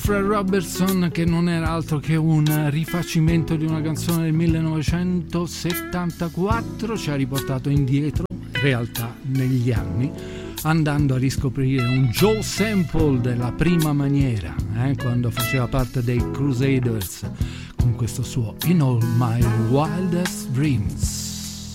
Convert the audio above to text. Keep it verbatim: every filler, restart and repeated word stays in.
Fred Robertson, che non era altro che un rifacimento di una canzone del millenovecentosettantaquattro, ci ha riportato indietro, in realtà negli anni, andando a riscoprire un Joe Sample della prima maniera, eh, quando faceva parte dei Crusaders, con questo suo In All My Wildest Dreams.